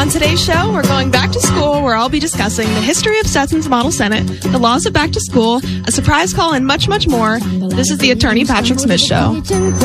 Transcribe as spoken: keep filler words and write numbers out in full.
On today's show, we're going back to school where I'll be discussing the history of Stetson's Model Senate, the laws of back to school, a surprise call, and much, much more. This is the Attorney Patrick Smith Show.